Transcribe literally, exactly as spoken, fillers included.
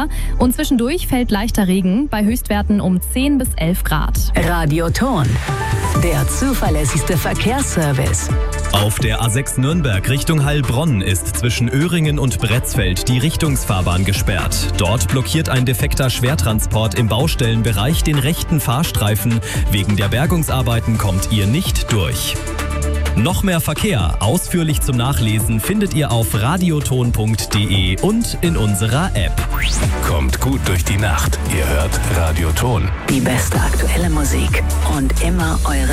Gewitter und zwischendurch fällt leichter Regen bei Höchstwerten um zehn bis elf Grad. Radioton, der zuverlässigste Verkehrsservice. Auf der A sechs Nürnberg Richtung Heilbronn ist zwischen Öhringen und Bretzfeld die Richtungsfahrbahn gesperrt. Dort blockiert ein defekter Schwertransport im Baustellenbereich den rechten Fahrstreifen. Wegen der Bergungsarbeiten kommt ihr nicht durch. Noch mehr Verkehr, ausführlich zum Nachlesen, findet ihr auf radioton punkt de und in unserer App. Kommt gut durch die Nacht. Ihr hört Radioton. Die beste aktuelle Musik und immer eure